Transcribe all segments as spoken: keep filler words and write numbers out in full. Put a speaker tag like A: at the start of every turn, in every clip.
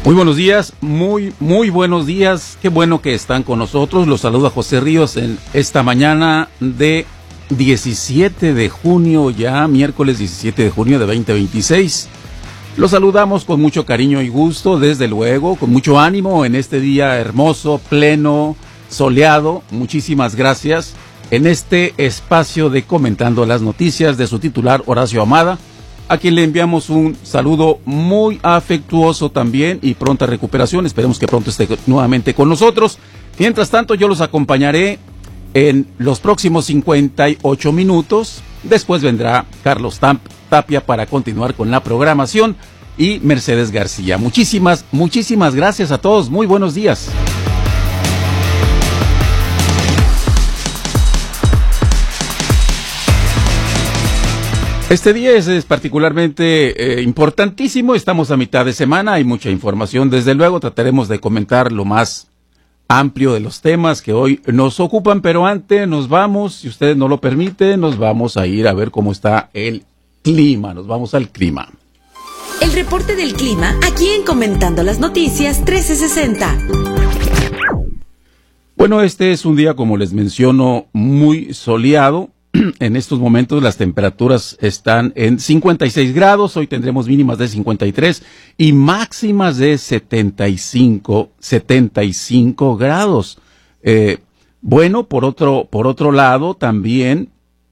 A: Muy buenos días, muy, muy buenos días. Qué bueno que están con nosotros. Los saluda José Ríos en esta mañana de diecisiete de junio, ya miércoles diecisiete de junio de veinte veintiséis. Los saludamos con mucho cariño y gusto, desde luego, con mucho ánimo en este día hermoso, pleno, soleado. Muchísimas gracias en este espacio de Comentando las Noticias de su titular Horacio Amada, a quien le enviamos un saludo muy afectuoso también y pronta recuperación. Esperemos que pronto esté nuevamente con nosotros. Mientras tanto, yo los acompañaré en los próximos cincuenta y ocho minutos. Después vendrá Carlos Tapia para continuar con la programación y Mercedes García. Muchísimas, muchísimas gracias a todos. Muy buenos días. Este día es, es particularmente eh, importantísimo. Estamos a mitad de semana, hay mucha información. Desde luego trataremos de comentar lo más amplio de los temas que hoy nos ocupan, pero antes nos vamos, si ustedes no lo permiten, nos vamos a ir a ver cómo está el clima. Nos vamos al clima.
B: El reporte del clima, aquí en Comentando las Noticias trece sesenta.
A: Bueno, este es un día, como les menciono, muy soleado. En estos momentos las temperaturas están en cincuenta y seis grados, hoy tendremos mínimas de cincuenta y tres y máximas de setenta y cinco grados. Eh, bueno, por otro, por otro lado también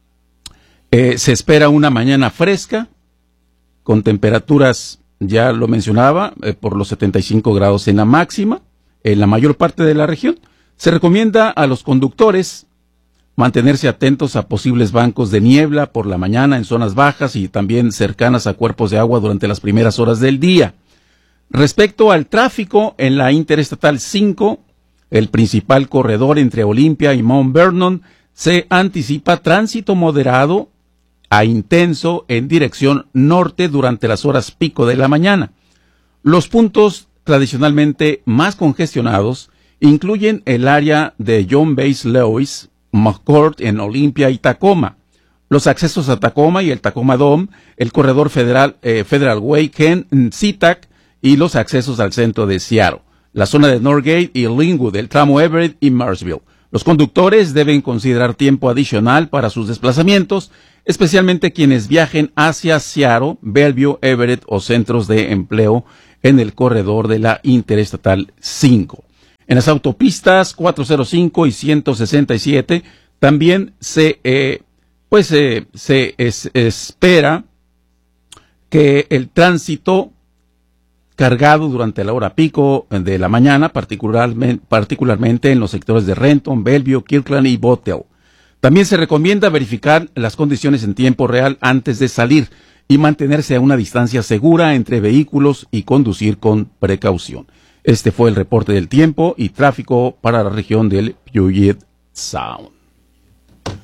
A: eh, se espera una mañana fresca, con temperaturas, ya lo mencionaba, eh, por los setenta y cinco grados en la máxima, en la mayor parte de la región. Se recomienda a los conductores mantenerse atentos a posibles bancos de niebla por la mañana en zonas bajas y también cercanas a cuerpos de agua durante las primeras horas del día. Respecto al tráfico, en la Interestatal cinco, el principal corredor entre Olympia y Mount Vernon, se anticipa tránsito moderado a intenso en dirección norte durante las horas pico de la mañana. Los puntos tradicionalmente más congestionados incluyen el área de John Base Lewis, McCourt en Olympia y Tacoma, los accesos a Tacoma y el Tacoma Dome, el corredor federal eh, Federal Way, Ken, SeaTac y los accesos al centro de Seattle, la zona de Northgate y Linwood, el tramo Everett y Marsville. Los conductores deben considerar tiempo adicional para sus desplazamientos, especialmente quienes viajen hacia Seattle, Bellevue, Everett o centros de empleo en el corredor de la Interestatal cinco. En las autopistas cuatrocientos cinco y ciento sesenta y siete también se, eh, pues, eh, se es, espera que el tránsito cargado durante la hora pico de la mañana, particularmente, particularmente en los sectores de Renton, Bellevue, Kirkland y Botell. También se recomienda verificar las condiciones en tiempo real antes de salir y mantenerse a una distancia segura entre vehículos y conducir con precaución. Este fue el reporte del tiempo y tráfico para la región del Puget Sound.